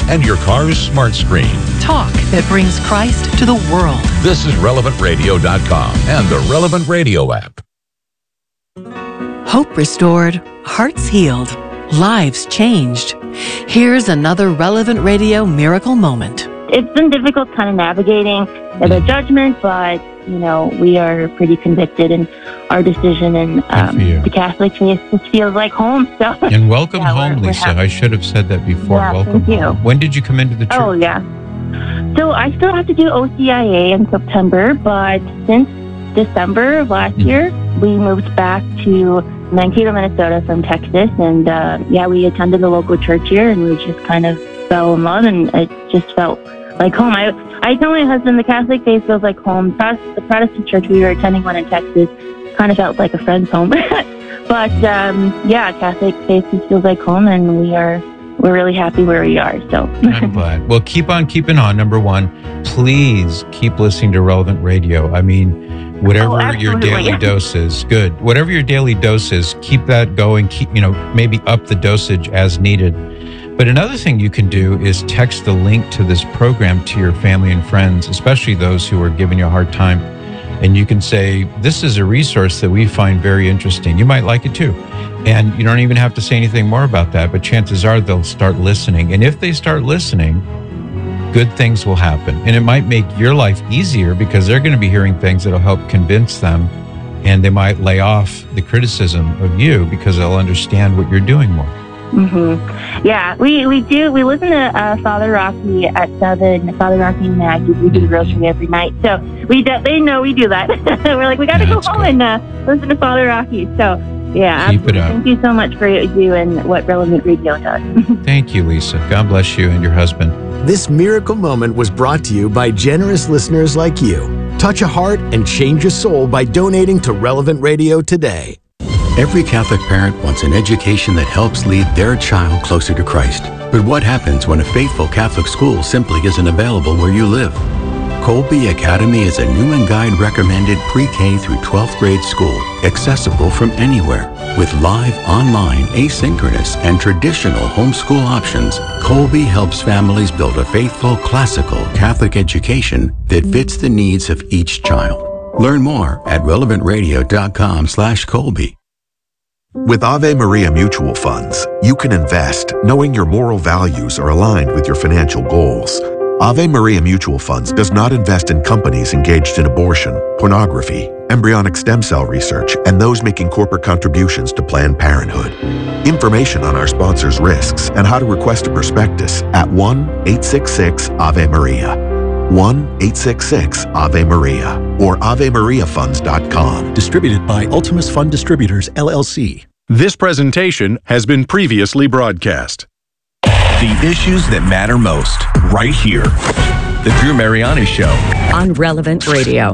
and your car's smart screen. Talk that brings Christ to the world. This is RelevantRadio.com and the Relevant Radio app. Hope restored, hearts healed, lives changed. Here's another Relevant Radio miracle moment. It's been difficult kind of navigating the judgment, but, you know, we are pretty convicted in our decision, and the Catholic faith just feels like home. So. And welcome home, Lisa. I should have said that before. Yeah, welcome thank you. home. When did you come into the church? Oh, yeah. So I still have to do OCIA in September, but since December of last year, we moved back to Mankato, Minnesota from Texas, and we attended the local church here, and we just kind of fell in love, and it just felt like home. I tell my husband the Catholic faith feels like home. The Protestant church, we were attending one in Texas, kind of felt like a friend's home. But Catholic faith just feels like home, and we're really happy where we are. So I'm glad. Well, keep on keeping on. Number one, please keep listening to Relevant Radio. I mean, whatever your daily dose is, good. Whatever your daily dose is, keep that going. Keep, maybe up the dosage as needed. But another thing you can do is text the link to this program to your family and friends, especially those who are giving you a hard time. And you can say, this is a resource that we find very interesting. You might like it too. And you don't even have to say anything more about that, but chances are they'll start listening. And if they start listening, good things will happen. And it might make your life easier because they're going to be hearing things that'll help convince them. And they might lay off the criticism of you because they'll understand what you're doing more. Mm-hmm. Yeah, we do. We listen to Father Rocky at 7, Father Rocky and Maggie. We do the rosary every night. So they know we do that. We're like, we got to go home and listen to Father Rocky. So, yeah, keep it up. Thank you so much for what you do and what Relevant Radio does. Thank you, Lisa. God bless you and your husband. This miracle moment was brought to you by generous listeners like you. Touch a heart and change a soul by donating to Relevant Radio today. Every Catholic parent wants an education that helps lead their child closer to Christ. But what happens when a faithful Catholic school simply isn't available where you live? Colby Academy is a new and guide recommended pre-K through 12th grade school, accessible from anywhere. With live, online, asynchronous, and traditional homeschool options, Colby helps families build a faithful, classical Catholic education that fits the needs of each child. Learn more at relevantradio.com/Colby. With Ave Maria Mutual Funds, you can invest knowing your moral values are aligned with your financial goals. Ave Maria Mutual Funds does not invest in companies engaged in abortion, pornography, embryonic stem cell research, and those making corporate contributions to Planned Parenthood. Information on our sponsors' risks and how to request a prospectus at 1-866-AVE-MARIA. 1-866-AVE-MARIA or AveMariaFunds.com. Distributed by Ultimus Fund Distributors, LLC. This presentation has been previously broadcast. The issues that matter most, right here. The Drew Mariani Show. On Relevant Radio.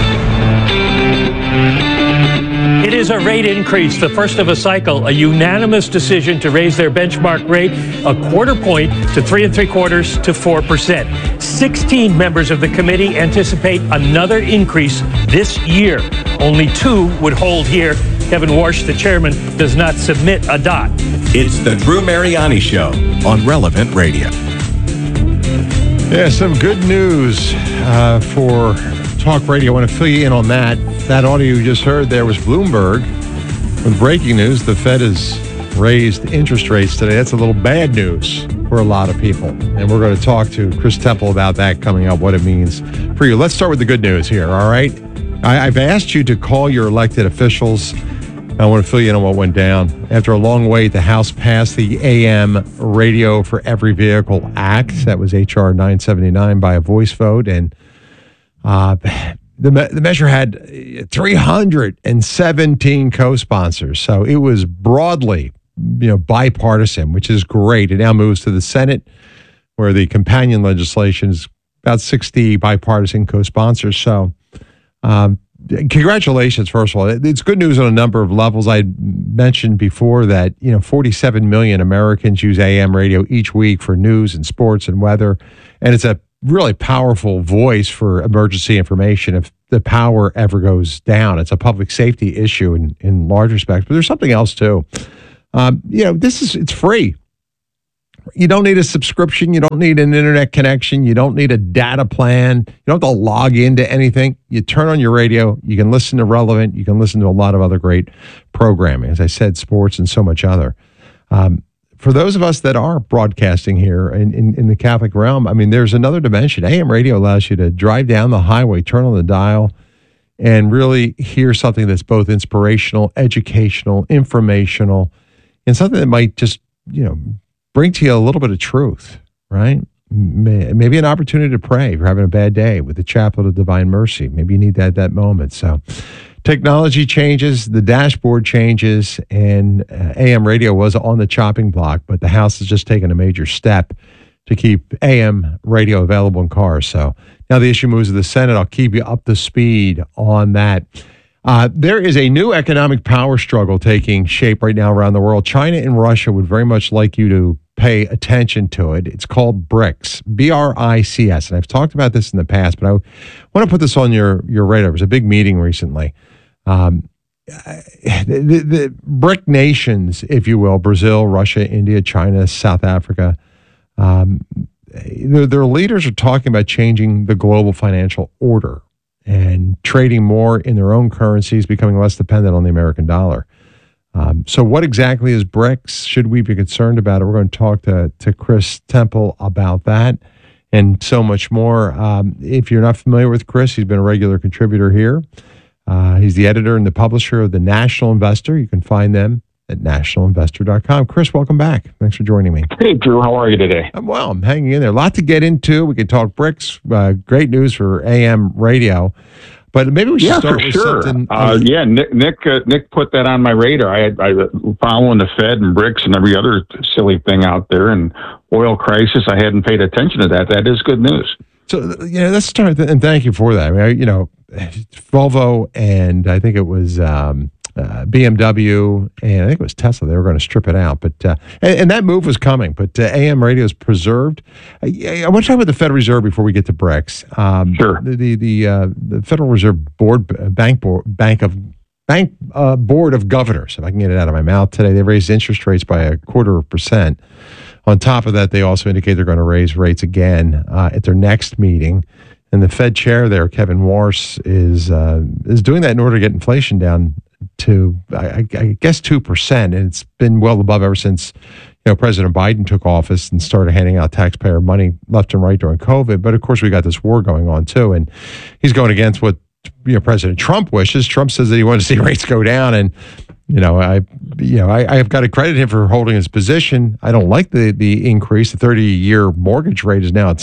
It is a rate increase, the first of a cycle, a unanimous decision to raise their benchmark rate a quarter point to 3 3/4 to 4%. 16 members of the committee anticipate another increase this year. Only 2 would hold here. Kevin Warsh, the chairman, does not submit a dot. It's the Drew Mariani Show on Relevant Radio. Yeah, some good news for Talk Radio. I want to fill you in on that. That audio you just heard there was Bloomberg with breaking news. The Fed has raised interest rates today. That's a little bad news for a lot of people. And we're going to talk to Chris Temple about that coming up, what it means for you. Let's start with the good news here, all right? I've asked you to call your elected officials. I want to fill you in on what went down. After a long wait, the House passed the AM Radio for Every Vehicle Act. That was H.R. 979 by a voice vote. And the measure had 317 co-sponsors. So it was broadly, bipartisan, which is great. It now moves to the Senate, where the companion legislation is about 60 bipartisan co-sponsors. So congratulations, first of all. It's good news on a number of levels. I mentioned before that, 47 million Americans use AM radio each week for news and sports and weather. And it's a really powerful voice for emergency information if the power ever goes down. It's a public safety issue in large respects, but there's something else too. It's free. You don't need a subscription. You don't need an internet connection. You don't need a data plan. You don't have to log into anything. You turn on your radio. You can listen to Relevant. You can listen to a lot of other great programming. As I said, sports and so much other. For those of us that are broadcasting here in the Catholic realm, I mean, there's another dimension. AM radio allows you to drive down the highway, turn on the dial, and really hear something that's both inspirational, educational, informational, and something that might just, bring to you a little bit of truth, right? Maybe an opportunity to pray if you're having a bad day with the Chaplet of Divine Mercy. Maybe you need that at that moment. So technology changes, the dashboard changes, and AM radio was on the chopping block, but the House has just taken a major step to keep AM radio available in cars. So now the issue moves to the Senate. I'll keep you up to speed on that. There is a new economic power struggle taking shape right now around the world. China and Russia would very much like you to pay attention to it. It's called BRICS, BRICS. And I've talked about this in the past, but I want to put this on your radar. There was a big meeting recently. The BRIC nations, if you will, Brazil, Russia, India, China, South Africa, their leaders are talking about changing the global financial order and trading more in their own currencies, becoming less dependent on the American dollar. So what exactly is BRICS? Should we be concerned about it? We're going to talk to Chris Temple about that and so much more. If you're not familiar with Chris, he's been a regular contributor here. He's the editor and the publisher of The National Investor. You can find them at nationalinvestor.com. Chris, welcome back. Thanks for joining me. Hey, Drew. How are you today? I'm well. I'm hanging in there. A lot to get into. We could talk BRICS. Great news for AM radio. But maybe we should start with something. Nick put that on my radar. I following the Fed and BRICS and every other silly thing out there, and oil crisis. I hadn't paid attention to that. That is good news. So let's start. And thank you for that. I mean, Volvo and I think it was BMW and I think it was Tesla. They were going to strip it out, but and that move was coming. But AM radio is preserved. I want to talk about the Federal Reserve before we get to BRICS. Sure. The Federal Reserve Board Board of Governors, if I can get it out of my mouth today, they raised interest rates by 0.25%. On top of that, they also indicate they're going to raise rates again at their next meeting. And the Fed chair there, Kevin Warsh, is doing that in order to get inflation down to, I guess, 2%. And it's been well above ever since President Biden took office and started handing out taxpayer money left and right during COVID. But of course, we got this war going on too, and he's going against what President Trump wishes. Trump says that he wanted to see rates go down, and I've got to credit him for holding his position. I don't like the increase. The 30-year mortgage rate is now at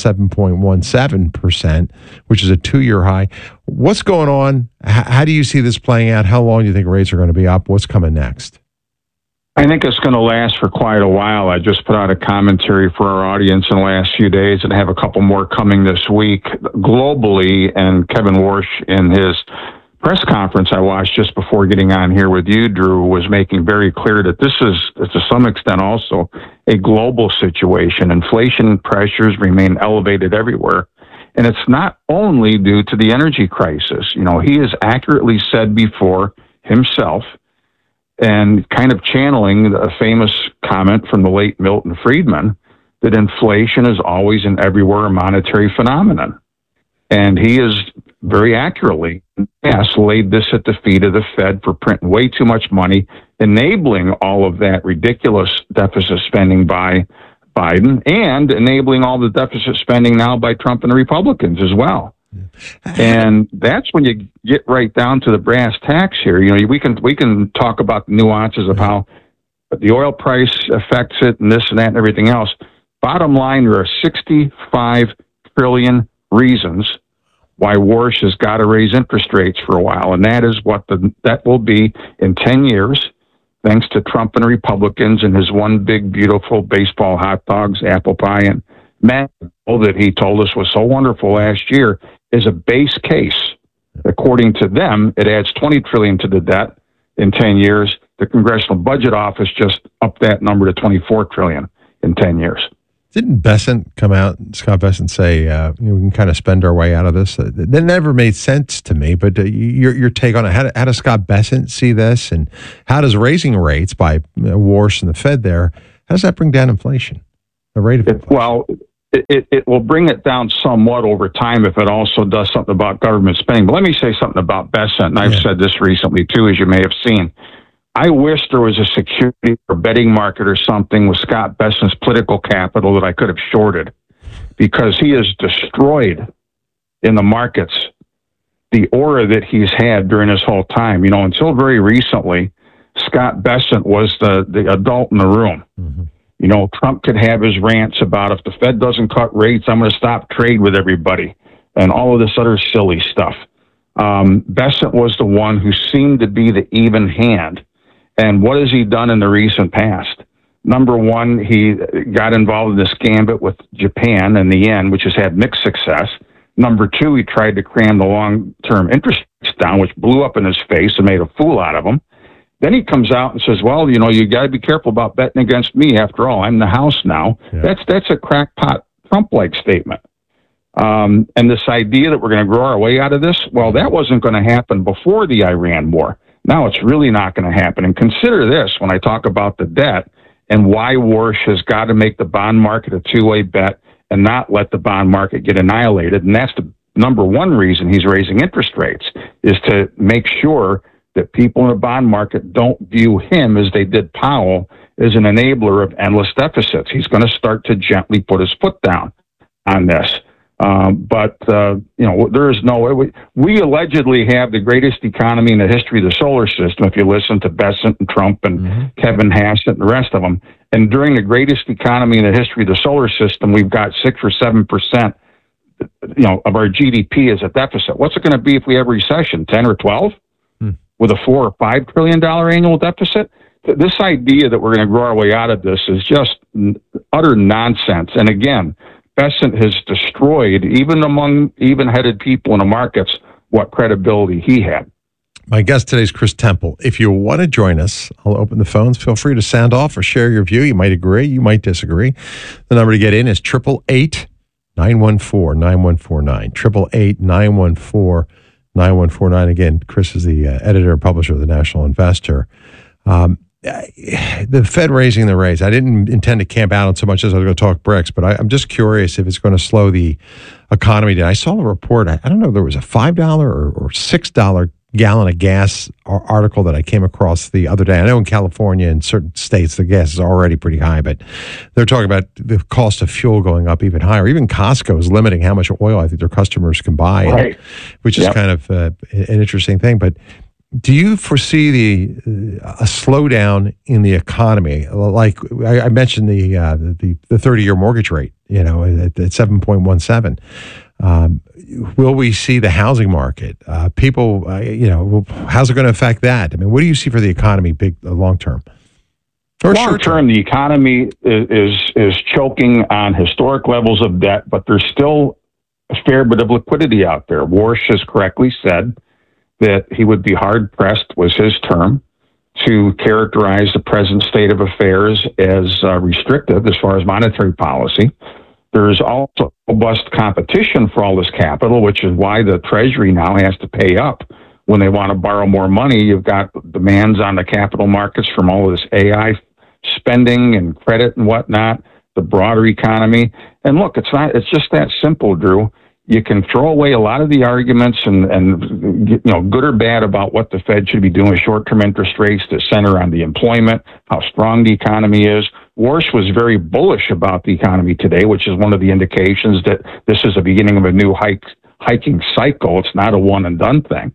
7.17%, which is a 2-year high. What's going on? How do you see this playing out? How long do you think rates are going to be up? What's coming next? I think it's going to last for quite a while. I just put out a commentary for our audience in the last few days, and I have a couple more coming this week globally. And Kevin Warsh, in his press conference I watched just before getting on here with you, Drew, was making very clear that this is, to some extent, also a global situation. Inflation pressures remain elevated everywhere. And it's not only due to the energy crisis. He has accurately said before himself, and kind of channeling a famous comment from the late Milton Friedman, that inflation is always and everywhere a monetary phenomenon. And he is very accurately, laid this at the feet of the Fed for printing way too much money, enabling all of that ridiculous deficit spending by Biden, and enabling all the deficit spending now by Trump and the Republicans as well. And that's when you get right down to the brass tacks here. We can talk about the nuances of how the oil price affects it and this and that and everything else. Bottom line, there are 65 trillion reasons why Warsh has got to raise interest rates for a while, and that is what that will be in 10 years, thanks to Trump and the Republicans and his one big beautiful baseball hot dogs, apple pie, and mango that he told us was so wonderful last year is a base case. According to them, it adds 20 trillion to the debt in 10 years. The Congressional Budget Office just upped that number to 24 trillion in 10 years. Didn't Scott Bessent say, we can kind of spend our way out of this? That never made sense to me, but your take on it, how does Scott Bessent see this, and how does raising rates by Warsh and the Fed there, how does that bring down inflation? the rate of inflation. It will bring it down somewhat over time if it also does something about government spending. But let me say something about Bessent, and I've said this recently too, as you may have seen. I wish there was a security or betting market or something with Scott Bessent's political capital that I could have shorted, because he has destroyed in the markets the aura that he's had during his whole time. You know, until very recently, Scott Bessent was the adult in the room. Mm-hmm. You know, Trump could have his rants about, if the Fed doesn't cut rates, I'm going to stop trade with everybody, and all of this other silly stuff. Bessent was the one who seemed to be the even hand. And what has he done in the recent past? Number one, he got involved in this gambit with Japan in the end, which has had mixed success. Number two, he tried to cram the long-term interest rates down, which blew up in his face and made a fool out of him. Then he comes out and says, well, you know, you got to be careful about betting against me. After all, I'm the House now. Yeah. That's a crackpot Trump-like statement. And this idea that we're going to grow our way out of this, well, that wasn't going to happen before the Iran war. Now it's really not going to happen. And consider this when I talk about the debt and why Warsh has got to make the bond market a two-way bet and not let the bond market get annihilated. And that's the number one reason he's raising interest rates, is to make sure that people in the bond market don't view him, as they did Powell, as an enabler of endless deficits. He's going to start to gently put his foot down on this. But you know, there is no way. We allegedly have the greatest economy in the history of the solar system, if you listen to Bessent and Trump and Kevin Hassett and the rest of them. And during the greatest economy in the history of the solar system, we've got 6 or 7%, you know, of our GDP as a deficit. What's it going to be if we have a recession? 10 or 12? With a $4 or $5 trillion annual deficit? This idea that we're going to grow our way out of this is just utter nonsense. And again, Bessent has destroyed, even among even-headed people in the markets, what credibility he had. My guest today is Chris Temple. If you want to join us, I'll open the phones. Feel free to sound off or share your view. You might agree, you might disagree. The number to get in is 888-914-9149. 888-914-9149. Again, Chris is the editor and publisher of the National Investor. The Fed raising the rates, I didn't intend to camp out on so much as I was going to talk bricks, but I'm just curious if it's going to slow the economy down. I saw a report, I don't know, there was a $5 or $6 gallon of gas article that I came across the other day. I know in California and certain states the gas is already pretty high, but they're talking about the cost of fuel going up even higher. Even Costco is limiting how much oil I think their customers can buy, right. Which is kind of an interesting thing. But do you foresee a slowdown in the economy? Like I mentioned the 30-year mortgage rate, you know, at 7.17. Will we see the housing market? People, you know, how's it going to affect that? I mean, what do you see for the economy, long term? Long term, the economy is choking on historic levels of debt, but there's still a fair bit of liquidity out there. Warsh has correctly said that he would be hard-pressed, was his term, to characterize the present state of affairs as restrictive as far as monetary policy. There's also robust competition for all this capital, which is why the Treasury now has to pay up when they want to borrow more money. You've got demands on the capital markets from all of this AI spending and credit and whatnot, the broader economy. And look, it's just that simple, Drew. You can throw away a lot of the arguments and you know, good or bad about what the Fed should be doing with short-term interest rates that center on the employment, how strong the economy is. Warsh was very bullish about the economy today, which is one of the indications that this is the beginning of a new hiking cycle. It's not a one-and-done thing.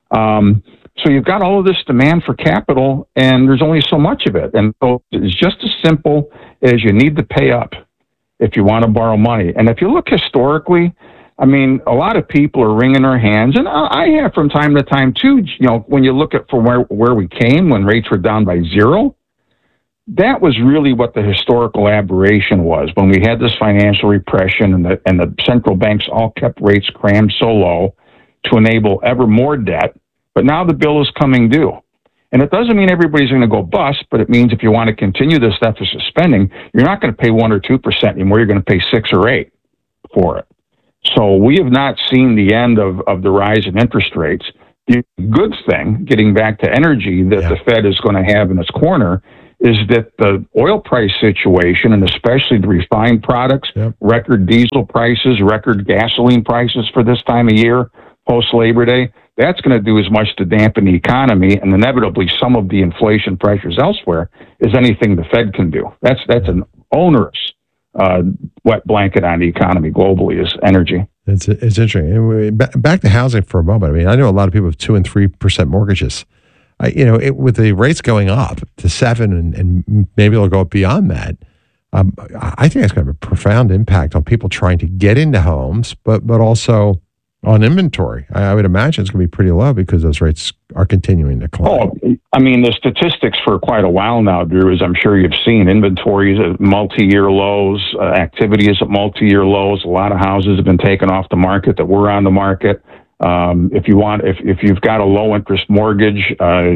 So you've got all of this demand for capital, and there's only so much of it. And so it's just as simple as you need to pay up if you want to borrow money. And if you look historically, I mean, a lot of people are wringing their hands, and I have from time to time too. You know, when you look at from where we came when rates were down by zero, that was really what the historical aberration was, when we had this financial repression and the central banks all kept rates crammed so low to enable ever more debt. But now the bill is coming due. And it doesn't mean everybody's going to go bust, but it means if you want to continue this deficit spending, you're not going to pay 1 or 2% anymore. You're going to pay 6 or 8 for it. So we have not seen the end of the rise in interest rates. The good thing, getting back to energy, that the Fed is going to have in its corner is that the oil price situation, and especially the refined products, record diesel prices, record gasoline prices for this time of year, post-Labor Day, that's going to do as much to dampen the economy and inevitably some of the inflation pressures elsewhere as anything the Fed can do. That's an onerous wet blanket on the economy globally is energy. It's interesting. Back to housing for a moment. I mean, I know a lot of people have 2% and 3% mortgages. With the rates going up to 7% and maybe it'll go up beyond that, I think it's going to have a profound impact on people trying to get into homes, but also on inventory. I would imagine it's going to be pretty low because those rates are continuing to climb. Oh, I mean, the statistics for quite a while now, Drew, as I'm sure you've seen, inventories at multi-year lows, activity is at multi-year lows. A lot of houses have been taken off the market that were on the market. If you've got a low interest mortgage,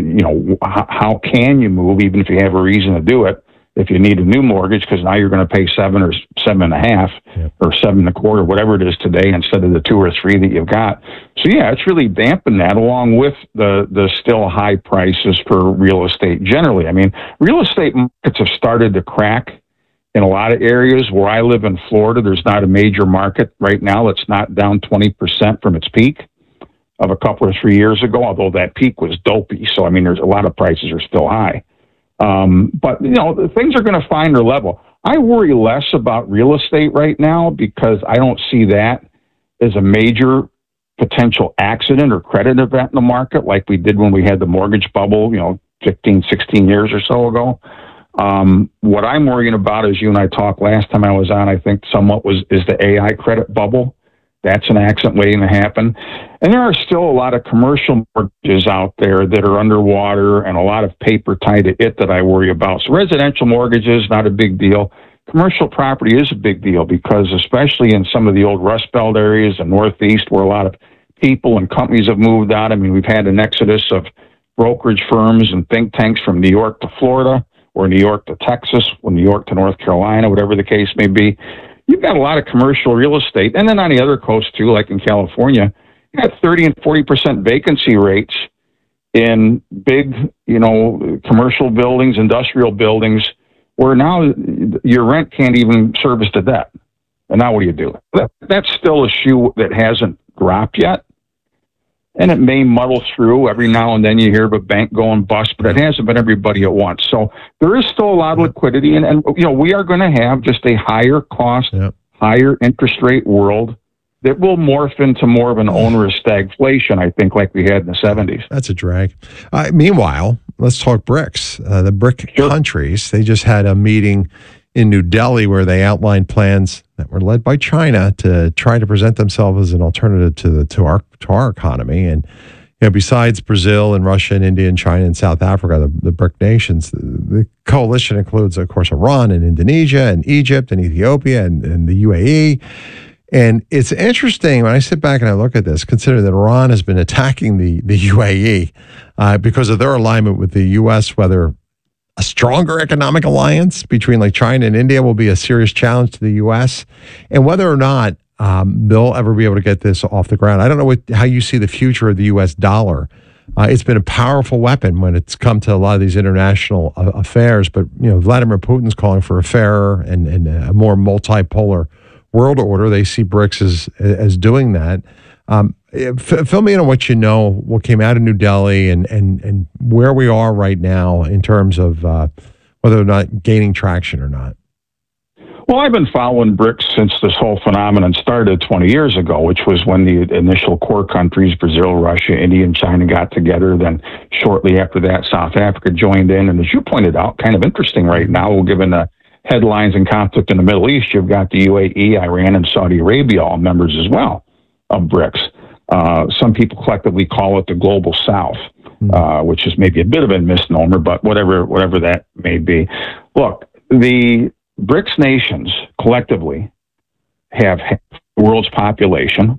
how can you move, even if you have a reason to do it, if you need a new mortgage, because now you're going to pay 7 or 7.5 or 7.25, whatever it is today, instead of the 2 or 3 that you've got. So yeah, it's really dampened that, along with the still high prices for real estate generally. I mean, real estate markets have started to crack in a lot of areas. Where I live in Florida, there's not a major market right now that's not down 20% from its peak of a couple or 3 years ago, although that peak was dopey. So, I mean, there's a lot of prices are still high. But, things are going to find their level. I worry less about real estate right now because I don't see that as a major potential accident or credit event in the market like we did when we had the mortgage bubble, 15, 16 years or so ago. What I'm worrying about, as you and I talked last time I was on, I think somewhat is the AI credit bubble. That's an accident waiting to happen. And there are still a lot of commercial mortgages out there that are underwater and a lot of paper tied to it that I worry about. So residential mortgages, not a big deal. Commercial property is a big deal because especially in some of the old Rust Belt areas and Northeast where a lot of people and companies have moved out. I mean, we've had an exodus of brokerage firms and think tanks from New York to Florida or New York to Texas or New York to North Carolina, whatever the case may be. You've got a lot of commercial real estate. And then on the other coast, too, like in California, you got 30 and 40% vacancy rates in big, commercial buildings, industrial buildings, where now your rent can't even service the debt. And now what do you do? That's still a shoe that hasn't dropped yet. And it may muddle through. Every now and then you hear of a bank going bust, but it hasn't been everybody at once. So there is still a lot of liquidity. And we are going to have just a higher cost, higher interest rate world that will morph into more of an onerous stagflation, I think, like we had in the 70s. That's a drag. Meanwhile, let's talk BRICS. The BRIC countries, they just had a meeting in New Delhi where they outlined plans that were led by China to try to present themselves as an alternative to our economy. And besides Brazil and Russia and India and China and South Africa, the BRIC nations, the coalition includes, of course, Iran and Indonesia and Egypt and Ethiopia and the UAE. And it's interesting when I sit back and I look at this, consider that Iran has been attacking the UAE because of their alignment with the U.S., whether a stronger economic alliance between like China and India will be a serious challenge to the U.S. and whether or not they'll ever be able to get this off the ground. I don't know how you see the future of the U.S. dollar. It's been a powerful weapon when it's come to a lot of these international affairs, but Vladimir Putin's calling for a fairer and a more multipolar world order. They see BRICS as doing that. Fill me in on what you know, what came out of New Delhi and where we are right now in terms of whether or not gaining traction or not. Well, I've been following BRICS since this whole phenomenon started 20 years ago, which was when the initial core countries, Brazil, Russia, India, and China got together. Then shortly after that, South Africa joined in. And as you pointed out, kind of interesting right now, given the headlines and conflict in the Middle East, you've got the UAE, Iran, and Saudi Arabia, all members as well of BRICS. Some people collectively call it the Global South, which is maybe a bit of a misnomer, but whatever that may be. Look, the BRICS nations collectively have the world's population,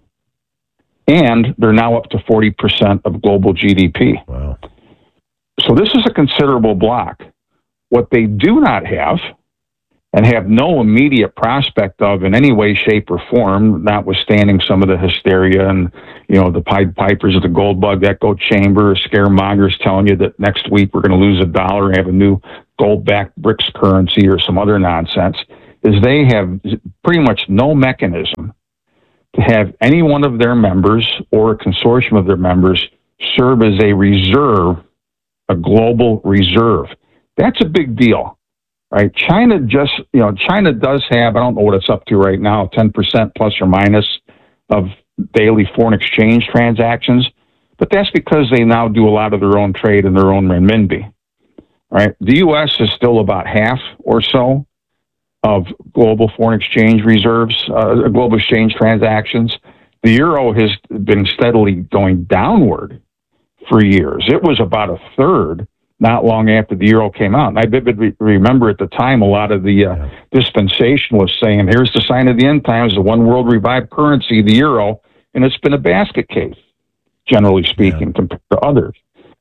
and they're now up to 40% of global GDP. Wow. So this is a considerable block. What they do not have, and have no immediate prospect of, in any way, shape, or form, notwithstanding some of the hysteria and, the Pied Pipers of the gold bug echo chamber, scaremongers telling you that next week we're going to lose $1 and have a new gold-backed BRICS currency or some other nonsense, is they have pretty much no mechanism to have any one of their members or a consortium of their members serve as a reserve, a global reserve. That's a big deal, right? China China does have, I don't know what it's up to right now, 10% plus or minus of daily foreign exchange transactions, but that's because they now do a lot of their own trade in their own renminbi, right? The U.S. is still about half or so of global foreign exchange reserves, global exchange transactions. The euro has been steadily going downward for years. It was about a third not long after the euro came out. And I vividly remember at the time a lot of the dispensationalists saying, here's the sign of the end times, the one world revived currency, the euro, and it's been a basket case, generally speaking, compared to others.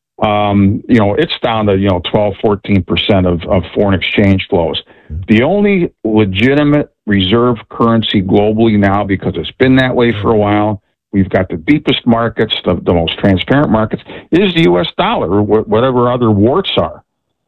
It's down to 12, 14% of foreign exchange flows. The only legitimate reserve currency globally now, because it's been that way for a while, we've got the deepest markets, the most transparent markets, is the U.S. dollar, whatever other warts are.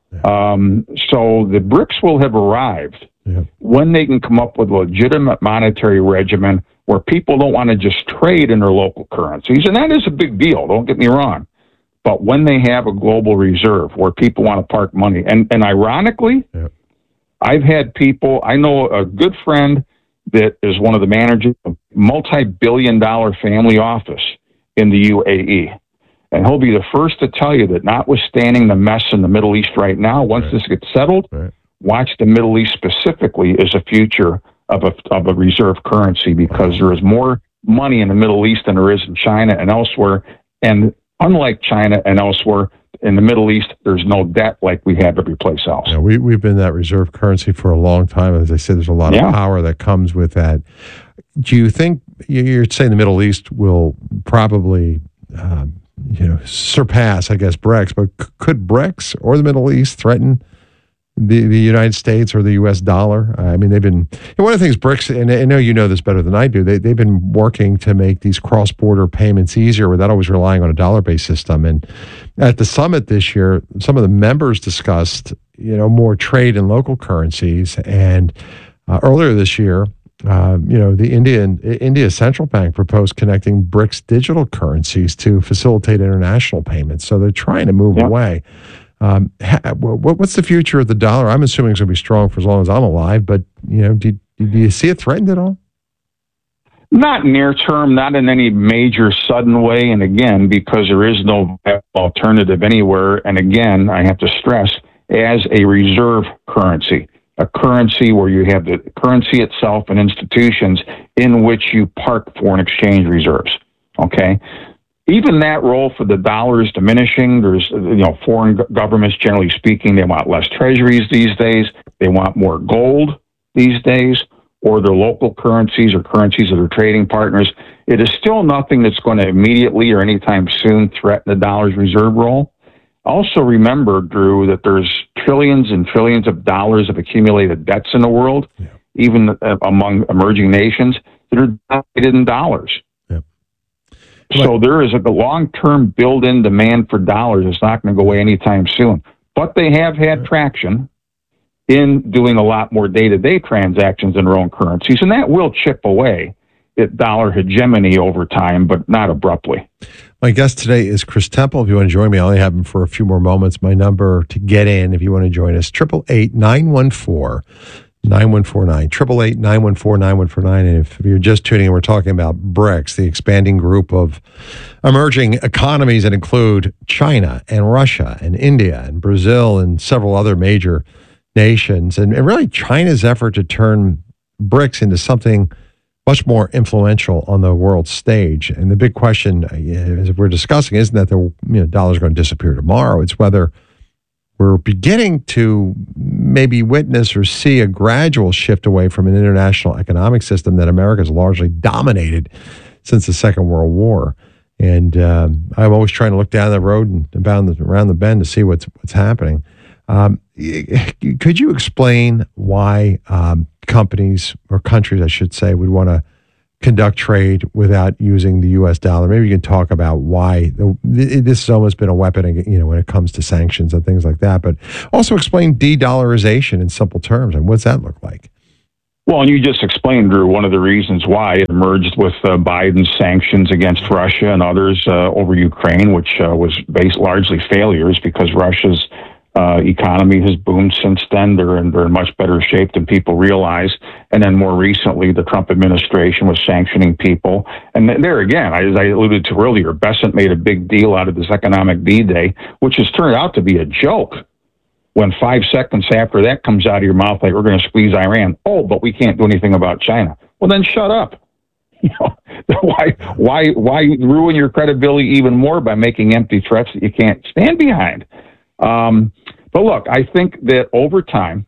So the BRICS will have arrived when they can come up with a legitimate monetary regimen where people don't want to just trade in their local currencies. And that is a big deal, don't get me wrong. But when they have a global reserve where people want to park money, and ironically, I've had people, I know a good friend that is one of the managers of a multi-billion-dollar family office in the UAE. And he'll be the first to tell you that notwithstanding the mess in the Middle East right now, once this gets settled, watch the Middle East specifically as a future of a reserve currency, because there is more money in the Middle East than there is in China and elsewhere. And unlike China and elsewhere, in the Middle East, there's no debt like we have every place else. Yeah, we've been that reserve currency for a long time. As I said, there's a lot of power that comes with that. Do you think, you're saying the Middle East will probably surpass, I guess, BRICS, but could BRICS or the Middle East threaten the United States or the U.S. dollar? I mean, they've been, one of the things BRICS, and I know you know this better than I do, they've been working to make these cross-border payments easier without always relying on a dollar-based system. And at the summit this year, some of the members discussed, more trade in local currencies. And earlier this year, the India Central Bank proposed connecting BRICS digital currencies to facilitate international payments. So they're trying to move away. What's the future of the dollar? I'm assuming it's going to be strong for as long as I'm alive, but do you see it threatened at all? Not near term, not in any major sudden way. And again, because there is no alternative anywhere. And again, I have to stress, as a reserve currency, a currency where you have the currency itself and institutions in which you park foreign exchange reserves. Okay. Even that role for the dollar is diminishing. There's, foreign governments, generally speaking, they want less treasuries these days. They want more gold these days, or their local currencies or currencies of their trading partners. It is still nothing that's going to immediately or anytime soon threaten the dollar's reserve role. Also remember, Drew, that there's trillions and trillions of dollars of accumulated debts in the world, even among emerging nations, that are denominated in dollars. So there is a long-term built-in demand for dollars. It's not going to go away anytime soon. But they have had traction in doing a lot more day-to-day transactions in their own currencies, and that will chip away at dollar hegemony over time, but not abruptly. My guest today is Chris Temple. If you want to join me, I only have him for a few more moments. My number to get in, if you want to join us, 888-914-9149, 888-914-9149. And if you're just tuning in, we're talking about BRICS, the expanding group of emerging economies that include China and Russia and India and Brazil and several other major nations. And really China's effort to turn BRICS into something much more influential on the world stage. And the big question, as we're discussing, isn't that the dollar's going to disappear tomorrow. It's whether we're beginning to maybe witness or see a gradual shift away from an international economic system that America's largely dominated since the Second World War. And I'm always trying to look down the road and around the bend to see what's happening. Could you explain why companies or countries, I should say, would want to conduct trade without using the U.S. dollar? Maybe you can talk about why this has almost been a weapon, when it comes to sanctions and things like that. But also explain de-dollarization in simple terms. And what's that look like? Well, and you just explained, Drew, one of the reasons why it emerged with Biden's sanctions against Russia and others over Ukraine, which was based largely failures because Russia's economy has boomed since then. They're in much better shape than people realize. And then more recently, the Trump administration was sanctioning people. And there again, as I alluded to earlier, Bessent made a big deal out of this economic D-Day, which has turned out to be a joke. When 5 seconds after that comes out of your mouth, like, we're going to squeeze Iran. Oh, but we can't do anything about China. Well, then shut up. Why ruin your credibility even more by making empty threats that you can't stand behind? But look, I think that over time,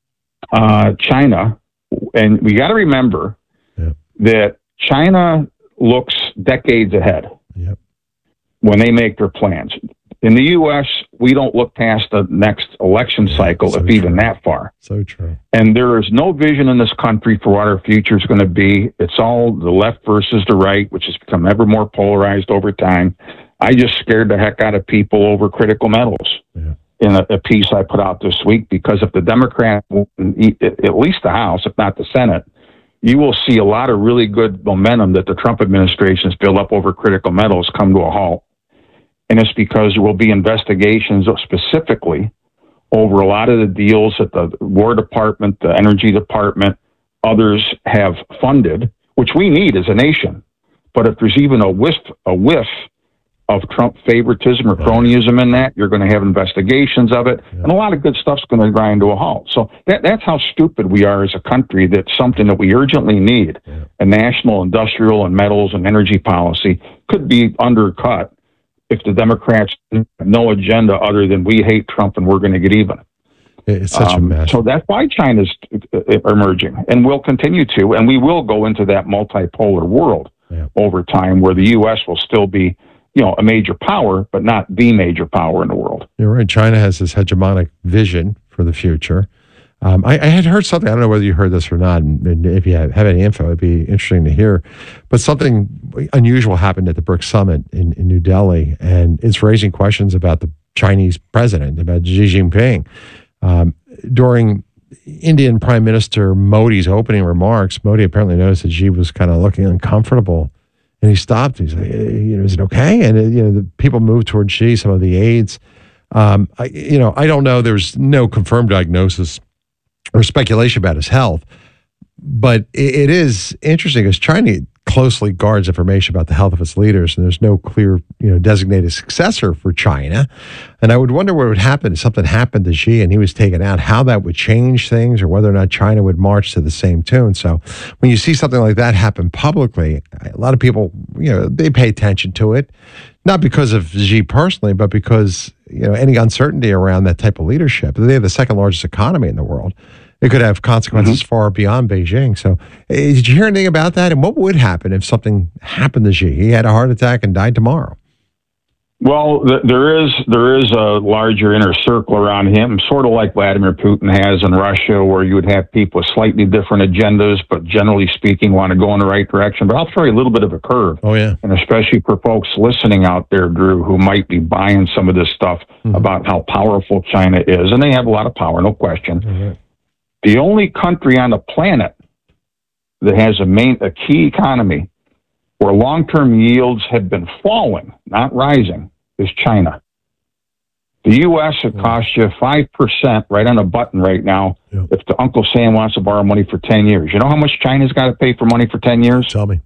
China, and we got to remember that China looks decades ahead when they make their plans. In the U.S., we don't look past the next election cycle, if even that far. So true. And there is no vision in this country for what our future is going to be. It's all the left versus the right, which has become ever more polarized over time. I just scared the heck out of people over critical metals in a piece I put out this week, because if the Democrats win at least the House, if not the Senate, you will see a lot of really good momentum that the Trump administration has built up over critical metals come to a halt. And it's because there will be investigations specifically over a lot of the deals that the War Department, the Energy Department, others have funded, which we need as a nation. But if there's even a whiff of Trump favoritism or cronyism in that, you're going to have investigations of it. And a lot of good stuff's going to grind to a halt. So that's how stupid we are as a country. That's something that we urgently need. A national industrial and metals and energy policy could be undercut if the Democrats have no agenda other than we hate Trump and we're going to get even. It's such a mess. So that's why China's emerging and will continue to, and we will go into that multipolar world over time where the U.S. will still be, a major power, but not the major power in the world. You're right. China has this hegemonic vision for the future. I had heard something, I don't know whether you heard this or not, and if you have any info, it'd be interesting to hear, but something unusual happened at the BRICS Summit in New Delhi, and it's raising questions about the Chinese president, about Xi Jinping. During Indian Prime Minister Modi's opening remarks, Modi apparently noticed that Xi was kind of looking uncomfortable, and he stopped. He's like, is it okay? And, the people moved towards Xi, some of the aides. I don't know, there's no confirmed diagnosis or speculation about his health. But it is interesting because China closely guards information about the health of its leaders, and there's no clear, designated successor for China. And I would wonder what would happen if something happened to Xi and he was taken out, how that would change things, or whether or not China would march to the same tune. So when you see something like that happen publicly, a lot of people, they pay attention to it, not because of Xi personally, but because, any uncertainty around that type of leadership. They have the second largest economy in the world. It could have consequences far beyond Beijing. So did you hear anything about that? And what would happen if something happened to Xi? He had a heart attack and died tomorrow. Well, there is a larger inner circle around him, sort of like Vladimir Putin has in Russia, where you would have people with slightly different agendas, but generally speaking want to go in the right direction. But I'll throw you a little bit of a curve. Oh, yeah. And especially for folks listening out there, Drew, who might be buying some of this stuff about how powerful China is. And they have a lot of power, no question. The only country on the planet that has a key economy where long-term yields have been falling, not rising, is China. The U.S. would cost you 5% right on a button right now if the Uncle Sam wants to borrow money for 10 years. You know how much China's got to pay for money for 10 years? Tell me.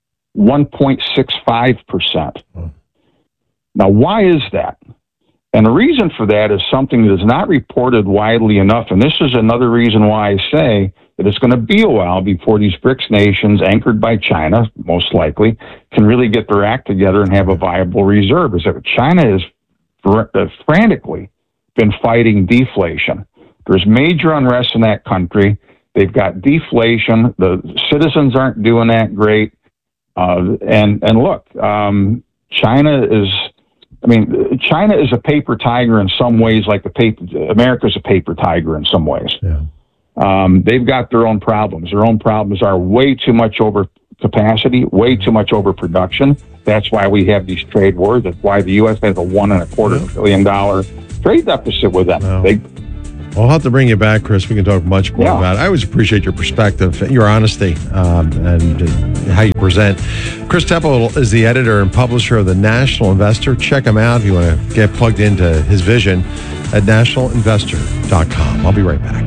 1.65%. Now, why is that? And the reason for that is something that is not reported widely enough. And this is another reason why I say that it's going to be a while before these BRICS nations, anchored by China, most likely, can really get their act together and have a viable reserve. Is that China has frantically been fighting deflation. There's major unrest in that country. They've got deflation. The citizens aren't doing that great. And look, China is I mean, China is a paper tiger in some ways, like America's a paper tiger in some ways. Yeah. They've got their own problems. Their own problems are way too much over capacity, way too much overproduction. That's why we have these trade wars. That's why the U.S. has a $1.25 trillion trade deficit with them. Wow. I'll have to bring you back, Chris. We can talk much more about it. I always appreciate your perspective, your honesty, and how you present. Chris Temple is the editor and publisher of The National Investor. Check him out if you want to get plugged into his vision at nationalinvestor.com. I'll be right back.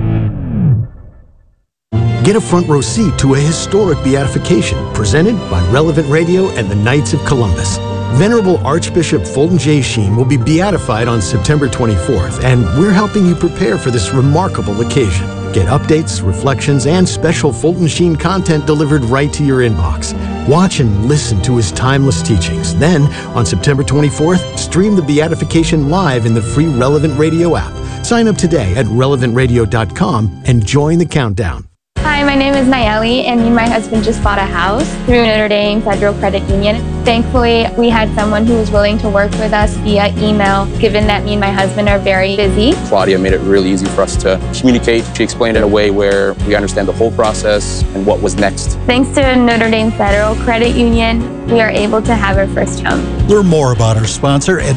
Get a front row seat to a historic beatification presented by Relevant Radio and the Knights of Columbus. Venerable Archbishop Fulton J. Sheen will be beatified on September 24th, and we're helping you prepare for this remarkable occasion. Get updates, reflections, and special Fulton Sheen content delivered right to your inbox. Watch and listen to his timeless teachings. Then, on September 24th, stream the beatification live in the free Relevant Radio app. Sign up today at relevantradio.com and join the countdown. Hi, my name is Nayeli, and me and my husband just bought a house through Notre Dame Federal Credit Union. Thankfully, we had someone who was willing to work with us via email, given that me and my husband are very busy. Claudia made it really easy for us to communicate. She explained it in a way where we understand the whole process and what was next. Thanks to Notre Dame Federal Credit Union, we are able to have our first home. Learn more about our sponsor at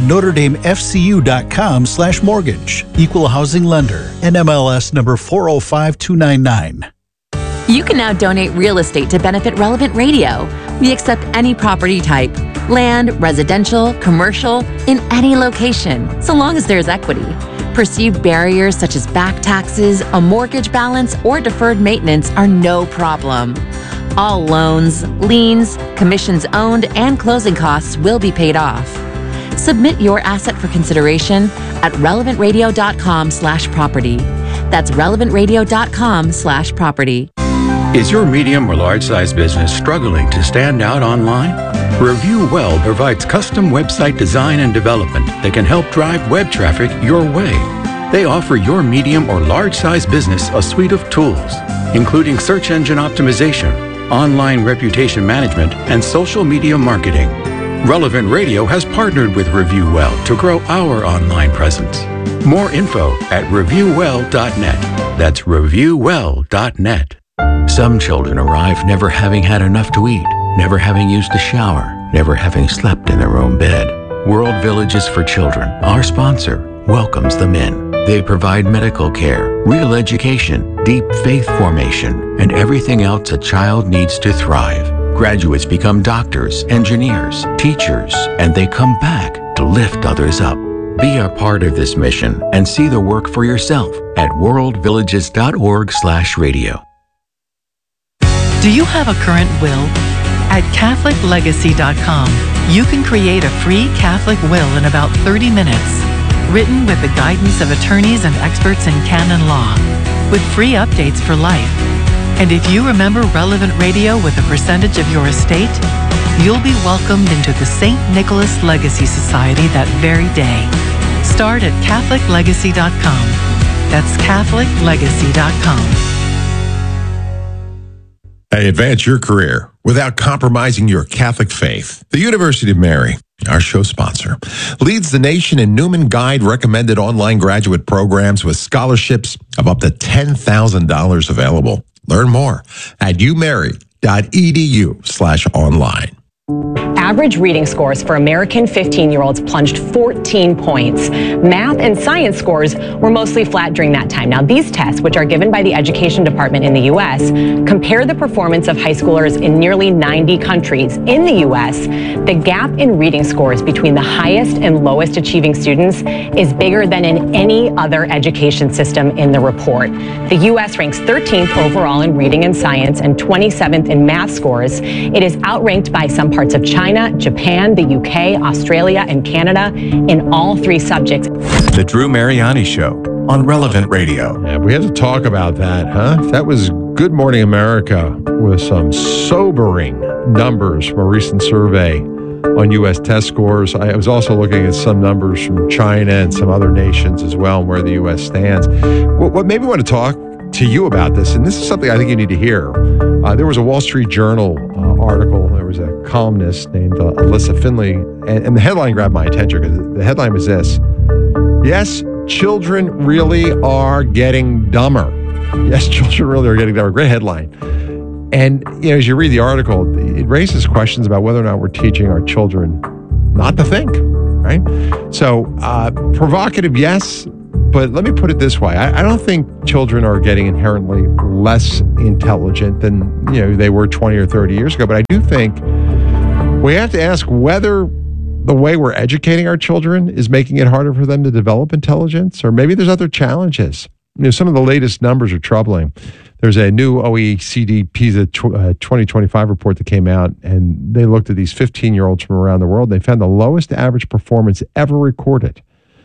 NotreDameFCU.com/mortgage. Equal housing lender. NMLS number 405299. You can now donate real estate to benefit Relevant Radio. We accept any property type, land, residential, commercial, in any location, so long as there's equity. Perceived barriers such as back taxes, a mortgage balance, or deferred maintenance are no problem. All loans, liens, commissions owned, and closing costs will be paid off. Submit your asset for consideration at relevantradio.com/property. That's relevantradio.com/property. Is your medium or large-size business struggling to stand out online? Review Well provides custom website design and development that can help drive web traffic your way. They offer your medium or large-size business a suite of tools, including search engine optimization, online reputation management, and social media marketing. Relevant Radio has partnered with Review Well to grow our online presence. More info at reviewwell.net. That's reviewwell.net. Some children arrive never having had enough to eat, never having used a shower, never having slept in their own bed. World Villages for Children, our sponsor, welcomes them in. They provide medical care, real education, deep faith formation, and everything else a child needs to thrive. Graduates become doctors, engineers, teachers, and they come back to lift others up. Be a part of this mission and see the work for yourself at worldvillages.org/radio. Do you have a current will? At CatholicLegacy.com, you can create a free Catholic will in about 30 minutes, written with the guidance of attorneys and experts in canon law, with free updates for life. And if you remember Relevant Radio with a percentage of your estate, you'll be welcomed into the St. Nicholas Legacy Society that very day. Start at CatholicLegacy.com. That's CatholicLegacy.com. Hey, advance your career without compromising your Catholic faith. The University of Mary, our show sponsor, leads the nation in Newman Guide recommended online graduate programs with scholarships of up to $10,000 available. Learn more at umary.edu/online. Average reading scores for American 15-year-olds plunged 14 points. Math and science scores were mostly flat during that time. Now, these tests, which are given by the Education Department in the U.S., compare the performance of high schoolers in nearly 90 countries. In the U.S., the gap in reading scores between the highest and lowest achieving students is bigger than in any other education system in the report. The U.S. ranks 13th overall in reading and science and 27th in math scores. It is outranked by some parts of China, Japan, the UK, Australia, and Canada in all three subjects. The Drew Mariani Show on Relevant Radio. Yeah, we had to talk about that, huh? That was Good Morning America with some sobering numbers from a recent survey on U.S. test scores. I was also looking at some numbers from China and some other nations as well, and where the U.S. stands. What made me want to talk to you about this, and this is something I think you need to hear. There was a Wall Street Journal article. There was was a columnist named Alyssa Finley, and the headline grabbed my attention because the headline was this: yes, children really are getting dumber. Yes, children really are getting dumber. Great headline. And as you read the article, it raises questions about whether or not we're teaching our children not to think, right? So provocative, yes. But let me put it this way. I don't think children are getting inherently less intelligent than they were 20 or 30 years ago. But I do think we have to ask whether the way we're educating our children is making it harder for them to develop intelligence, or maybe there's other challenges. Some of the latest numbers are troubling. There's a new OECD PISA 2025 report that came out, and they looked at these 15-year-olds from around the world. They found the lowest average performance ever recorded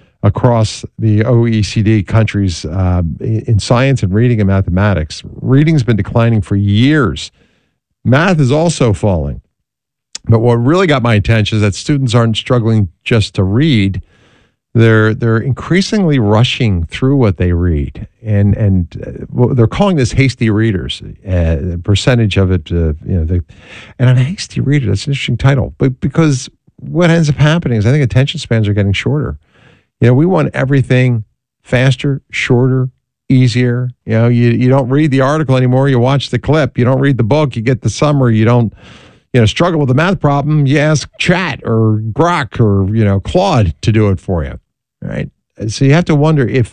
across the OECD countries in science and reading and mathematics. Reading's been declining for years. Math is also falling. But what really got my attention is that students aren't struggling just to read. They're increasingly rushing through what they read, and they're calling this hasty readers. The percentage of it, and a hasty reader, that's an interesting title. But because what ends up happening is I think attention spans are getting shorter. We want everything faster, shorter, easier. You don't read the article anymore. You watch the clip. You don't read the book. You get the summary. You don't, struggle with a math problem. You ask Chat or Grok or, Claude to do it for you, right? So you have to wonder if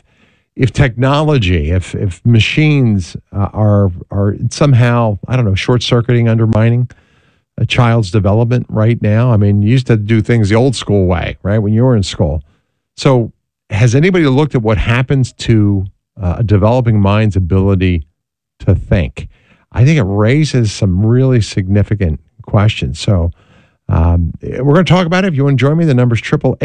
technology, if machines are somehow, short-circuiting, undermining a child's development right now. I mean, you used to do things the old school way, right, when you were in school. So has anybody looked at what happens to a developing mind's ability to think? I think it raises some really significant questions. So we're going to talk about it. If you want to join me, the number's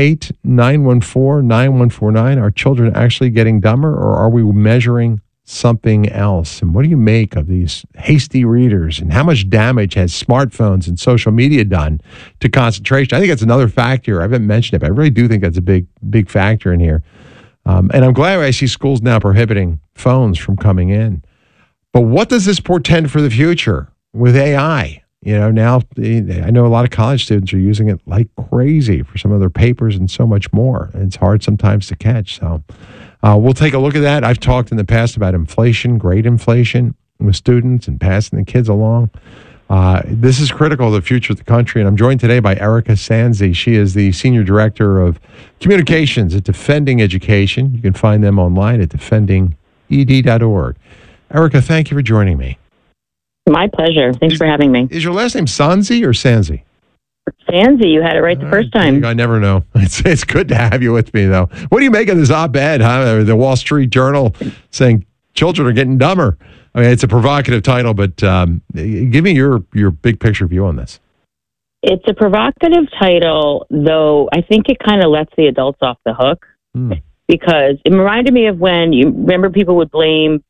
888-914-9149. Are children actually getting dumber, or are we measuring something else? And what do you make of these hasty readers, and how much damage has smartphones and social media done to concentration? I think that's another factor. I haven't mentioned it, but I really do think that's a big factor in here. And I'm glad I see schools now prohibiting phones from coming in. But what does this portend for the future with AI? Now I know a lot of college students are using it like crazy for some of their papers and so much more. And it's hard sometimes to catch. So we'll take a look at that. I've talked in the past about inflation, grade inflation with students and passing the kids along. This is critical to the future of the country. And I'm joined today by Erica Sanzi. She is the Senior Director of Communications at Defending Education. You can find them online at defendinged.org. Erica, thank you for joining me. My pleasure. Thanks for having me. Is your last name Sanzi or Sanzi? Sanzi. You had it right the first time. I never know. It's good to have you with me, though. What do you make of this op-ed, the Wall Street Journal saying children are getting dumber? I mean, it's a provocative title, but give me your big picture view on this. It's a provocative title, though I think it kind of lets the adults off the hook, because it reminded me of when, you remember, people would blame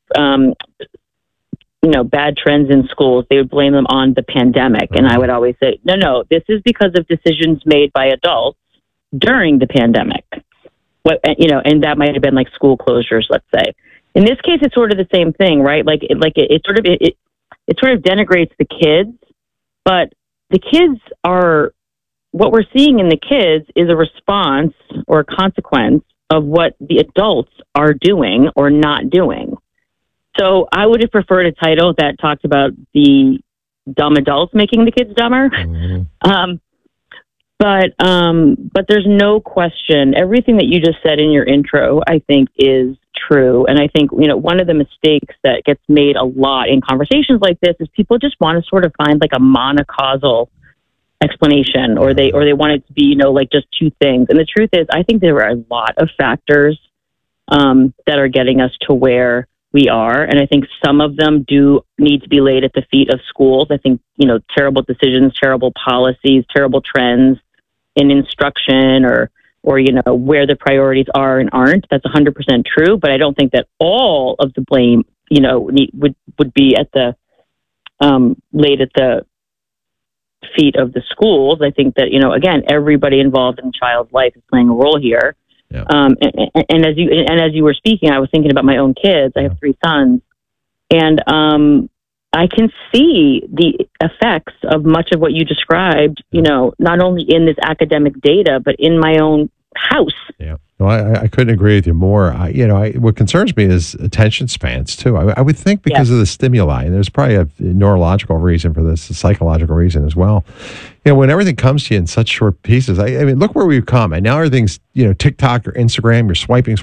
bad trends in schools. They would blame them on the pandemic. And I would always say, no, this is because of decisions made by adults during the pandemic. And that might have been like school closures, let's say. In this case, it's sort of the same thing, right? It sort of denigrates the kids, but the kids are, what we're seeing in the kids is a response or a consequence of what the adults are doing or not doing. So I would have preferred a title that talked about the dumb adults making the kids dumber. Mm-hmm. But there's no question. Everything that you just said in your intro, I think, is true. And I think, one of the mistakes that gets made a lot in conversations like this is people just want to sort of find like a monocausal explanation, or they want it to be, just two things. And the truth is, I think there are a lot of factors that are getting us to where we are. And I think some of them do need to be laid at the feet of schools. I think, terrible decisions, terrible policies, terrible trends in instruction or where the priorities are and aren't. That's 100% true. But I don't think that all of the blame, would be at the laid at the feet of the schools. I think that, again, everybody involved in a child's life is playing a role here. Yeah. And as you were speaking, I was thinking about my own kids. I have 3 sons, and I can see the effects of much of what you described, not only in this academic data, but in my own house. Yeah. Well, I couldn't agree with you more. What concerns me is attention spans, too. I would think because of the stimuli, and there's probably a neurological reason for this, a psychological reason as well. When everything comes to you in such short pieces, I mean, look where we've come. And now everything's, TikTok or Instagram, you're swiping.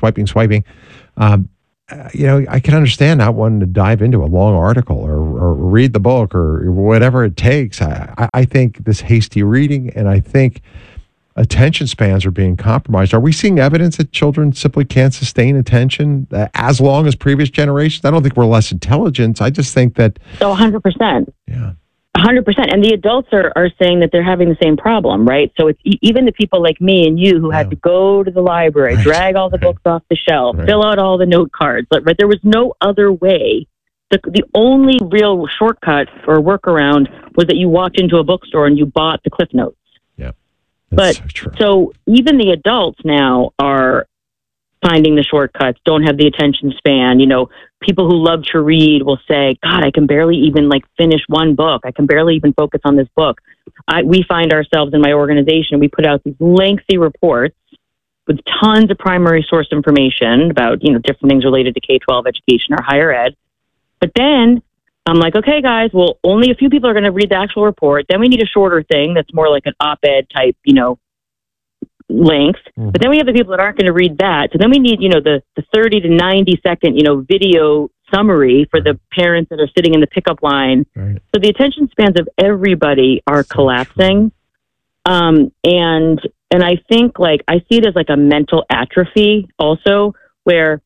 I can understand not wanting to dive into a long article or read the book or whatever it takes. I think this hasty reading, and I think attention spans are being compromised. Are we seeing evidence that children simply can't sustain attention as long as previous generations? I don't think we're less intelligent. I just think that... So 100%. Yeah. 100%. And the adults are saying that they're having the same problem, right? So it's even the people like me and you who had to go to the library, drag all the books off the shelf, fill out all the note cards. But there was no other way. The only real shortcut or workaround was that you walked into a bookstore and you bought the Cliff Notes. That's but so even the adults now are finding the shortcuts, don't have the attention span. People who love to read will say, God, I can barely even finish one book. I can barely even focus on this book. We find ourselves in my organization, we put out these lengthy reports with tons of primary source information about, different things related to K-12 education or higher ed. But then I'm like, okay, guys, well, only a few people are going to read the actual report. Then we need a shorter thing that's more like an op-ed type, length. Mm-hmm. But then we have the people that aren't going to read that. So then we need, the 30 to 90 second, video summary for the parents that are sitting in the pickup line. Right. So the attention spans of everybody are collapsing. And I think I see it as a mental atrophy also, where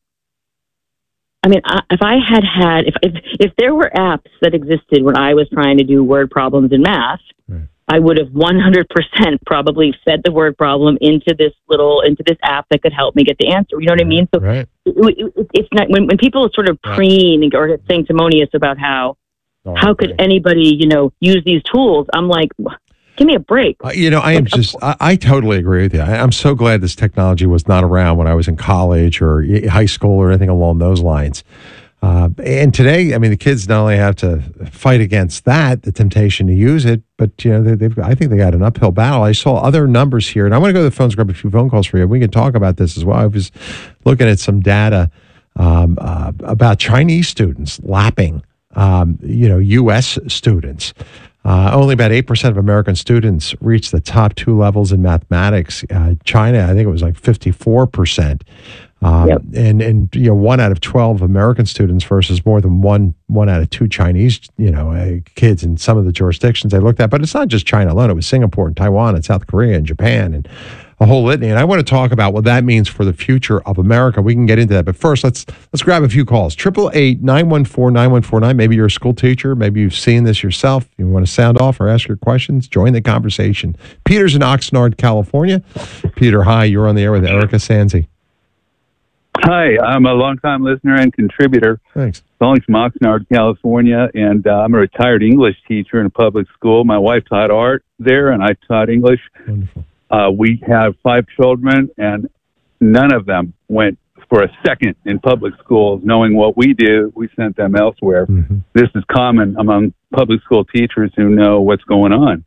if there were apps that existed when I was trying to do word problems in math, I would have 100% probably fed the word problem into this app that could help me get the answer. You know what I mean? So it's not when people sort of preen or get sanctimonious about how could anybody use these tools? I'm like, give me a break. I totally agree with you. I'm so glad this technology was not around when I was in college or high school or anything along those lines. And today, the kids not only have to fight against the temptation to use it, but I think they got an uphill battle. I saw other numbers here, and I want to go to the phones, grab a few phone calls for you. We can talk about this as well. I was looking at some data about Chinese students lapping, U.S. students. Only about 8% of American students reach the top two levels in mathematics. China, I think it was 54%. And 1 out of 12 American students versus more than one out of 2 Chinese, kids in some of the jurisdictions they looked at. But it's not just China alone. It was Singapore and Taiwan and South Korea and Japan and a whole litany. And I want to talk about what that means for the future of America. We can get into that. But first, let's grab a few calls. 888-914-9149. Maybe you're a school teacher. Maybe you've seen this yourself. You want to sound off or ask your questions? Join the conversation. Peter's in Oxnard, California. Peter, hi. You're on the air with Erica Sanzi. Hi, I'm a longtime listener and contributor. Thanks. Calling from Oxnard, California, and I'm a retired English teacher in a public school. My wife taught art there, and I taught English. Wonderful. We have 5 children, and none of them went for a second in public schools. Knowing what we do, we sent them elsewhere. Mm-hmm. This is common among public school teachers who know what's going on.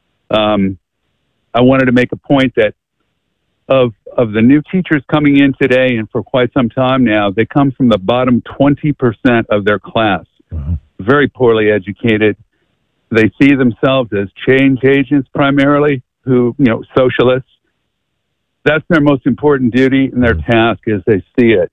I wanted to make a point that of the new teachers coming in today and for quite some time now, they come from the bottom 20% of their class. Wow. Very poorly educated. They see themselves as change agents primarily, socialists. That's their most important duty and their task as they see it.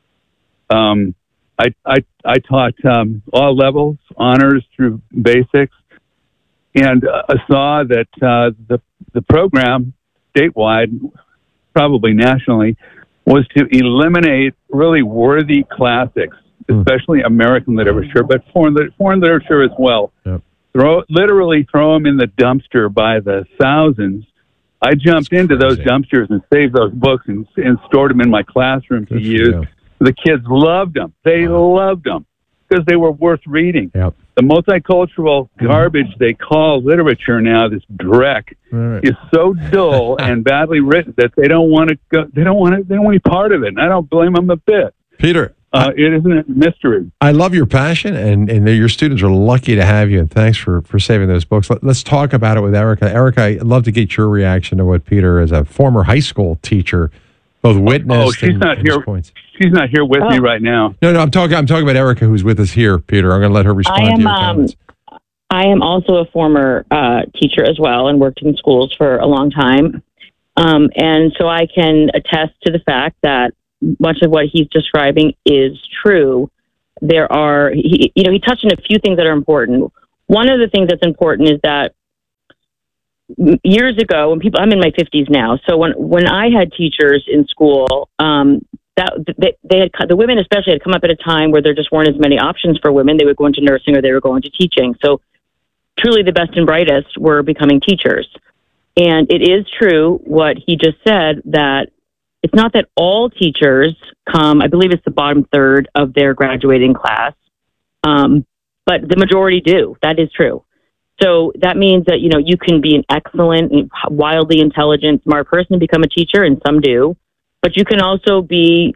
I taught all levels, honors through basics, and I saw that the program statewide, probably nationally, was to eliminate really worthy classics, especially American literature, but foreign literature as well. Yep. Literally throw them in the dumpster by the thousands. I jumped into those dumpsters and saved those books and stored them in my classroom to use. The kids loved them. They loved them because they were worth reading. Yep. The multicultural garbage they call literature now, this dreck, is so dull and badly written that they don't want to go. They don't want to be part of it. And I don't blame them a bit. Peter, It isn't a mystery. I love your passion, and your students are lucky to have you, and thanks for saving those books. Let's talk about it with Erica. Erica, I'd love to get your reaction to what Peter, as a former high school teacher, both witnessed she's not here. Points. She's not here with me right now. No, I'm talking about Erica, who's with us here, Peter. I'm going to let her respond to your comments. I am also a former teacher as well and worked in schools for a long time. And so I can attest to the fact that much of what he's describing is true. There are, he touched on a few things that are important. One of the things that's important is that years ago, I'm in my 50s now. So when I had teachers in school, the women especially had come up at a time where there just weren't as many options for women. They would go into nursing or they were going to teaching. So truly the best and brightest were becoming teachers. And it is true what he just said, that it's not that all teachers come, I believe it's the bottom third of their graduating class, but the majority do. That is true. So that means that, you can be an excellent, wildly intelligent, smart person and become a teacher, and some do. But you can also be,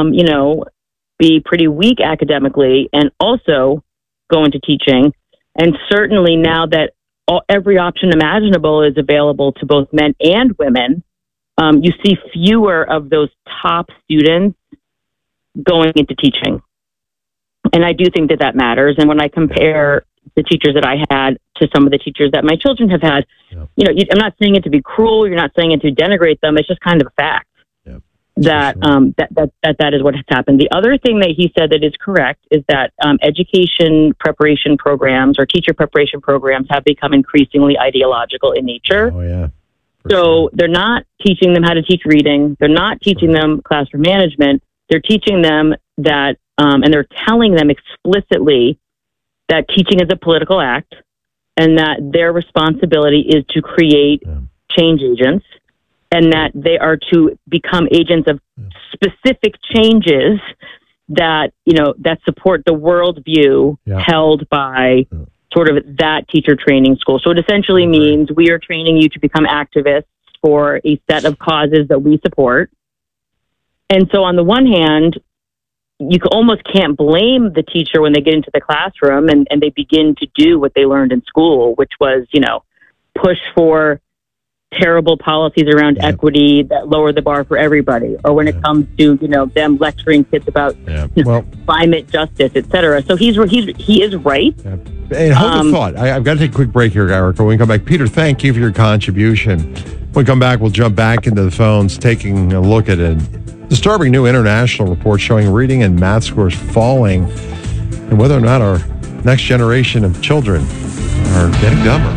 be pretty weak academically and also go into teaching. And certainly now that every option imaginable is available to both men and women, you see fewer of those top students going into teaching. And I do think that matters. And when I compare the teachers that I had to some of the teachers that my children have had, I'm not saying it to be cruel. You're not saying it to denigrate them. It's just kind of a fact that is what has happened. The other thing that he said that is correct is that education preparation programs or teacher preparation programs have become increasingly ideological in nature. Oh, yeah. So they're not teaching them how to teach reading. They're not teaching them classroom management. They're teaching them that, and they're telling them explicitly that teaching is a political act and that their responsibility is to create change agents, and that they are to become agents of specific changes that, that support the worldview held by sort of that teacher training school. So it essentially means we are training you to become activists for a set of causes that we support. And so on the one hand, you almost can't blame the teacher when they get into the classroom and they begin to do what they learned in school, which was, push for terrible policies around equity that lower the bar for everybody, or when it comes to, them lecturing kids about climate justice, etc. So he is right. Hey, hold the thought. I've got to take a quick break here, Erica. When we come back, Peter, thank you for your contribution. When we come back, we'll jump back into the phones, taking a look at a disturbing new international report showing reading and math scores falling, and whether or not our next generation of children are getting dumber.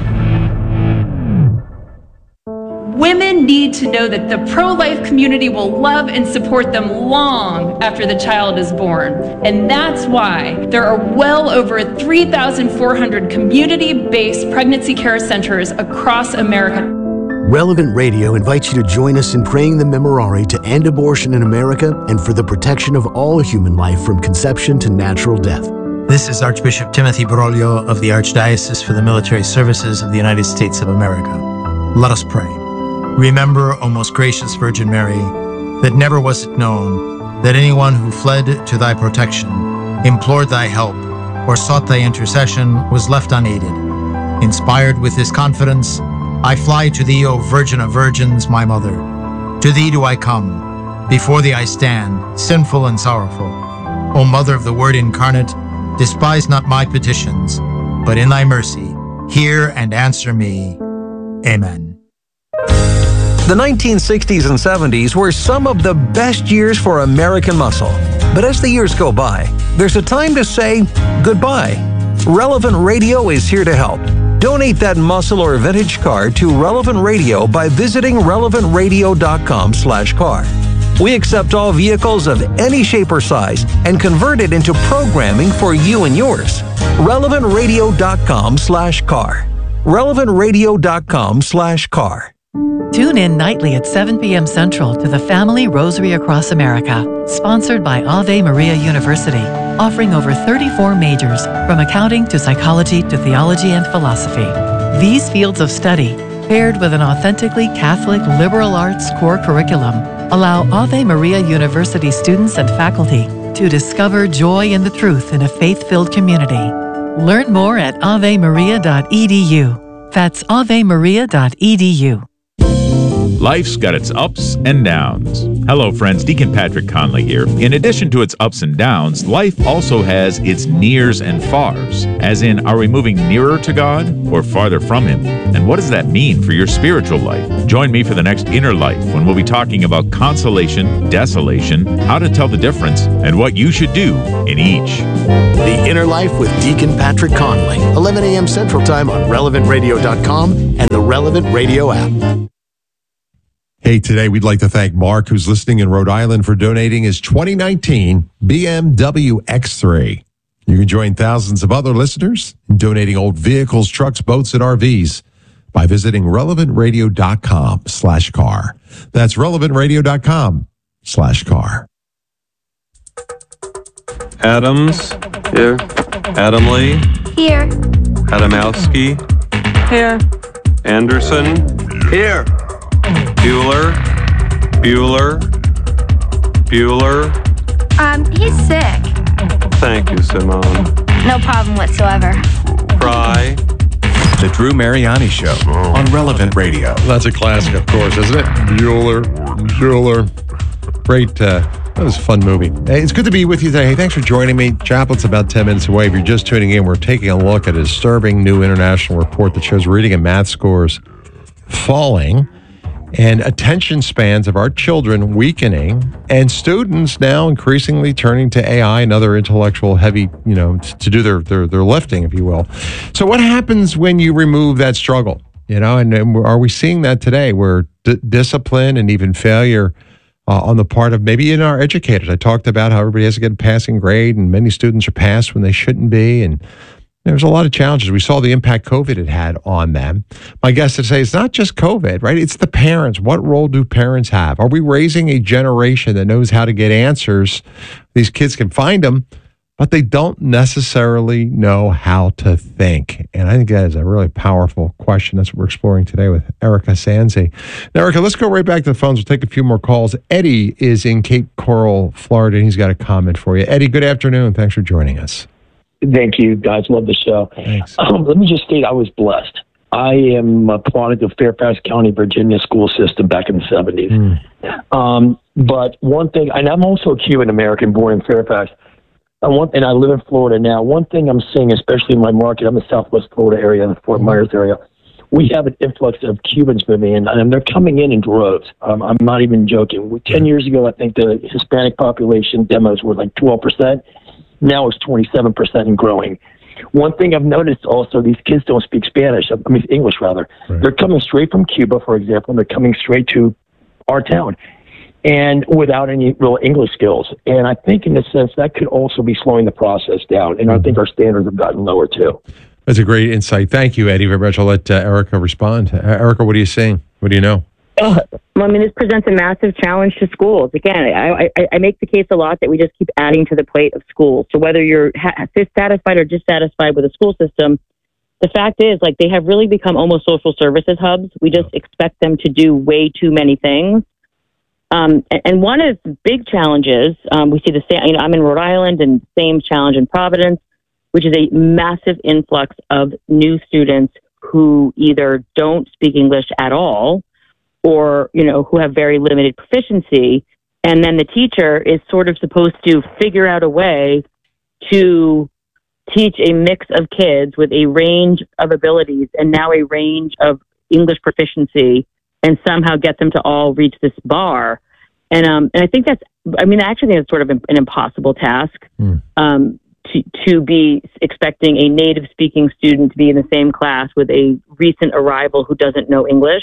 Women need to know that the pro-life community will love and support them long after the child is born. And that's why there are well over 3,400 community-based pregnancy care centers across America. Relevant Radio invites you to join us in praying the Memorare to end abortion in America and for the protection of all human life from conception to natural death. This is Archbishop Timothy Broglio of the Archdiocese for the Military Services of the United States of America. Let us pray. Remember, O most gracious Virgin Mary, that never was it known that anyone who fled to thy protection, implored thy help, or sought thy intercession was left unaided. Inspired with this confidence, I fly to thee, O Virgin of Virgins, my Mother. To thee do I come. Before thee I stand, sinful and sorrowful. O Mother of the Word incarnate, despise not my petitions, but in thy mercy, hear and answer me. Amen. The 1960s and 70s were some of the best years for American muscle. But as the years go by, there's a time to say goodbye. Relevant Radio is here to help. Donate that muscle or vintage car to Relevant Radio by visiting relevantradio.com/car. We accept all vehicles of any shape or size and convert it into programming for you and yours. relevantradio.com/car. relevantradio.com/car. Tune in nightly at 7 p.m. Central to the Family Rosary Across America, sponsored by Ave Maria University, offering over 34 majors, from accounting to psychology to theology and philosophy. These fields of study, paired with an authentically Catholic liberal arts core curriculum, allow Ave Maria University students and faculty to discover joy in the truth in a faith-filled community. Learn more at avemaria.edu. That's avemaria.edu. Life's got its ups and downs. Hello, friends. Deacon Patrick Conley here. In addition to its ups and downs, life also has its nears and fars. As in, are we moving nearer to God or farther from Him? And what does that mean for your spiritual life? Join me for the next Inner Life when we'll be talking about consolation, desolation, how to tell the difference, and what you should do in each. The Inner Life with Deacon Patrick Conley, 11 a.m. Central Time on RelevantRadio.com and the Relevant Radio app. Hey, today we'd like to thank Mark, who's listening in Rhode Island, for donating his 2019 BMW X3. You can join thousands of other listeners in donating old vehicles, trucks, boats, and RVs by visiting relevantradio.com/car. That's relevantradio.com/car. Adams. Here. Adamley. Here. Adamowski. Here. Anderson. Here. Bueller. He's sick. Thank you, Simone. No problem whatsoever. Fry. The Drew Mariani Show on Relevant Radio. That's a classic, of course, isn't it? Bueller. Great. That was a fun movie. Hey, it's good to be with you today. Hey, thanks for joining me. Chaplet's about 10 minutes away. If you're just tuning in, we're taking a look at a disturbing new international report that shows reading and math scores falling and attention spans of our children weakening, and students now increasingly turning to AI and other intellectual heavy, to do their lifting, if you will. So what happens when you remove that struggle? And are we seeing that today, where discipline and even failure on the part of maybe in our educators? I talked about how everybody has to get a passing grade, and many students are passed when they shouldn't be, and there's a lot of challenges. We saw the impact COVID had on them. My guest to say it's not just COVID, right? It's the parents. What role do parents have? Are we raising a generation that knows how to get answers? These kids can find them, but they don't necessarily know how to think. And I think that is a really powerful question. That's what we're exploring today with Erica Sanzi. Now, Erica, let's go right back to the phones. We'll take a few more calls. Eddie is in Cape Coral, Florida, and he's got a comment for you. Eddie, good afternoon. Thanks for joining us. Thank you, guys. Love the show. Thanks. Let me just state I was blessed. I am a product of Fairfax County, Virginia school system back in the 70s. But one thing, and I'm also a Cuban American born in Fairfax, and I live in Florida now. One thing I'm seeing, especially in my market, I'm in Southwest Florida area, the Fort Myers area, we have an influx of Cubans moving in, and they're coming in droves. I'm not even joking. 10 years ago, I think the Hispanic population demos were like 12%. Now it's 27% and growing. One thing I've noticed also, these kids don't speak English rather. Right. They're coming straight from Cuba, for example, and they're coming straight to our town and without any real English skills. And I think in a sense that could also be slowing the process down. And I think our standards have gotten lower too. That's a great insight. Thank you, Eddie, very much. I'll let Erica respond. Erica, what are you seeing? What do you know? This presents a massive challenge to schools. Again, I make the case a lot that we just keep adding to the plate of schools. So whether you're satisfied or dissatisfied with the school system, the fact is, they have really become almost social services hubs. We just expect them to do way too many things. And one of the big challenges, we see the same, I'm in Rhode Island, and same challenge in Providence, which is a massive influx of new students who either don't speak English at all, or, who have very limited proficiency. And then the teacher is sort of supposed to figure out a way to teach a mix of kids with a range of abilities and now a range of English proficiency and somehow get them to all reach this bar. And I think I actually think it's sort of an impossible task to be expecting a native speaking student to be in the same class with a recent arrival who doesn't know English.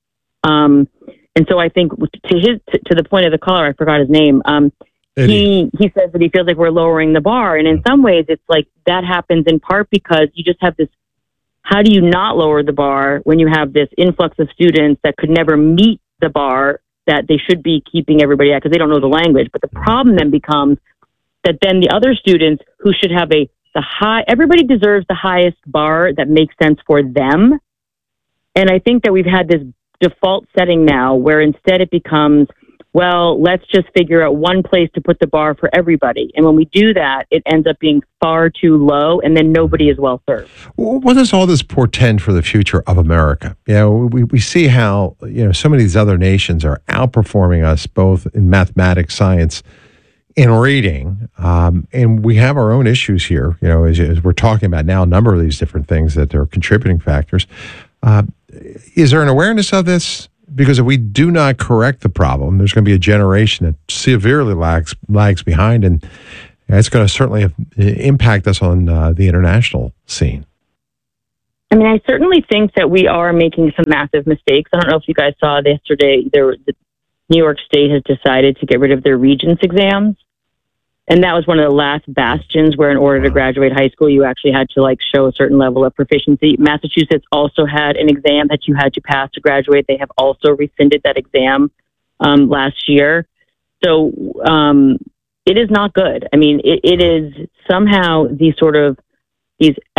And so I think to the point of the caller, I forgot his name. He says that he feels like we're lowering the bar. And in some ways it's like that happens in part because you just have this, how do you not lower the bar when you have this influx of students that could never meet the bar that they should be keeping everybody at because they don't know the language. But the problem then becomes that then the other students who should have everybody deserves the highest bar that makes sense for them. And I think that we've had this default setting now where instead it becomes, well, let's just figure out one place to put the bar for everybody. And when we do that, it ends up being far too low, and then nobody is well served. What does all this portend for the future of America? We see how, so many of these other nations are outperforming us both in mathematics, science, and reading. And we have our own issues here, as we're talking about now, a number of these different things that are contributing factors. Is there an awareness of this? Because if we do not correct the problem, there's going to be a generation that severely lags behind, and it's going to certainly impact us on the international scene. I mean, I certainly think that we are making some massive mistakes. I don't know if you guys saw yesterday, the New York State has decided to get rid of their Regents exams. And that was one of the last bastions where in order to graduate high school, you actually had to show a certain level of proficiency. Massachusetts also had an exam that you had to pass to graduate. They have also rescinded that exam last year. So it is not good. I mean, it is somehow these